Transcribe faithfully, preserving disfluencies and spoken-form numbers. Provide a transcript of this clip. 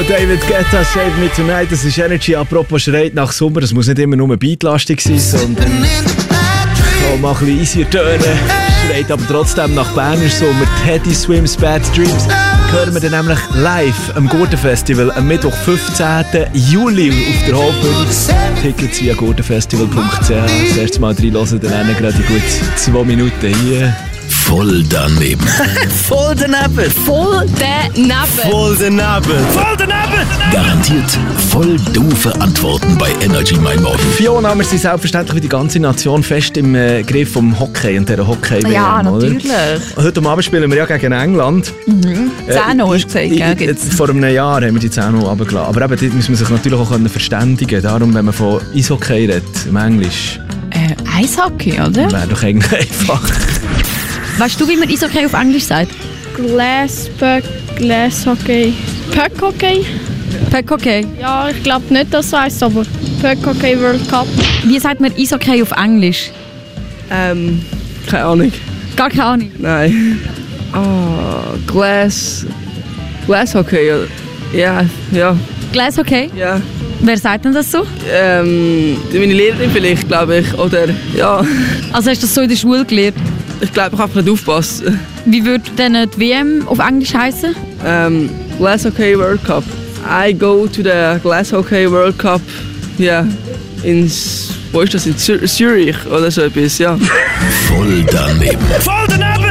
David Guetta, Save Me Tonight. Das ist Energy. Apropos schreit nach Sommer. Es muss nicht immer nur beatlastig sein, sondern auch mal ein bisschen easier tönen. Schreit aber trotzdem nach Berner Sommer. Teddy Swims Bad Dreams. Hören wir dann nämlich live am Gurtenfestival am Mittwoch, fünfzehnten Juli auf der Hauptbühne. Tickets via gurtenfestival punkt c h. Das erste Mal reinhören, dann gerade in gut zwei Minuten hier. Voll daneben. Voll daneben. Voll daneben. Voll daneben. Voll daneben. Garantiert voll doofe Antworten bei Energy Mein Morgen. Fiona, wir sind selbstverständlich wie die ganze Nation fest im äh, Griff vom Hockey und dieser Hockey-W M. Ja, natürlich. Oder? Heute Abend spielen wir ja gegen England. Mhm. zehn Uhr hast du gesagt, äh, gell? Jetzt, vor einem Jahr haben wir die zehn Uhr runtergelassen. Aber eben, dort muss man sich natürlich auch können verständigen. Darum, wenn man von Eishockey redet, im Englisch, Äh, Eishockey, oder? wäre doch eigentlich einfach. Weißt du, wie man Eishockey auf Englisch sagt? Glass, Puck, Glass Hockey. Puck Hockey? Puck Hockey. Ja, ich glaube nicht, dass es heisst, aber Puck Hockey World Cup. Wie sagt man Eishockey auf Englisch? Ähm, keine Ahnung. Gar keine Ahnung. Nein. Oh, Glass. Glass Hockey. Ja, ja, Glass Hockey? ja. Wer sagt denn das so? Ähm, meine Lehrerin vielleicht, glaube ich. Oder, ja. Also hast du das so in der Schule gelernt? Ich glaube, ich habe nicht aufgepasst. Wie würde denn die W M auf Englisch heißen? Ähm, Glass Hockey World Cup. I go to the Glass Hockey World Cup. Ja, in, wo ist das? In Zür- Zürich oder so etwas, ja. Voll daneben. Voll daneben!